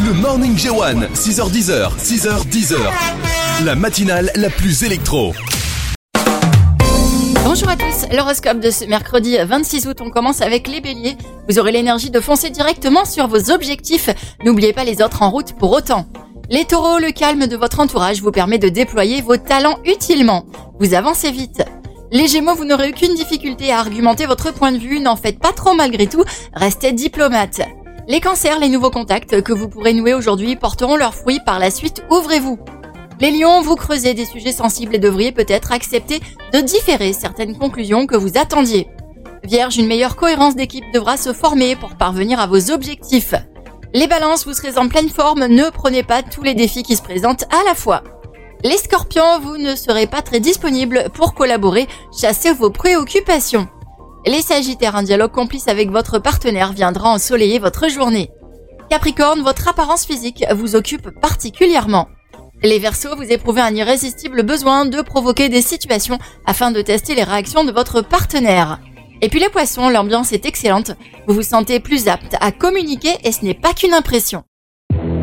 Le Morning J1, 6h10h, 6h10h. La matinale la plus électro. Bonjour à tous, l'horoscope de ce mercredi 26 août, on commence avec les béliers. Vous aurez l'énergie de foncer directement sur vos objectifs, n'oubliez pas les autres en route pour autant. Les taureaux, le calme de votre entourage vous permet de déployer vos talents utilement. Vous avancez vite. Les gémeaux, vous n'aurez aucune difficulté à argumenter votre point de vue, n'en faites pas trop malgré tout, restez diplomate. Les cancers, les nouveaux contacts que vous pourrez nouer aujourd'hui porteront leurs fruits par la suite, ouvrez-vous. Les lions, vous creusez des sujets sensibles et devriez peut-être accepter de différer certaines conclusions que vous attendiez. Vierge, une meilleure cohérence d'équipe devra se former pour parvenir à vos objectifs. Les balances, vous serez en pleine forme, ne prenez pas tous les défis qui se présentent à la fois. Les scorpions, vous ne serez pas très disponibles pour collaborer, chassez vos préoccupations. Les sagittaires, un dialogue complice avec votre partenaire viendra ensoleiller votre journée. Capricorne, votre apparence physique vous occupe particulièrement. Les Verseaux, vous éprouvez un irrésistible besoin de provoquer des situations afin de tester les réactions de votre partenaire. Et puis les Poissons, l'ambiance est excellente, vous vous sentez plus apte à communiquer et ce n'est pas qu'une impression.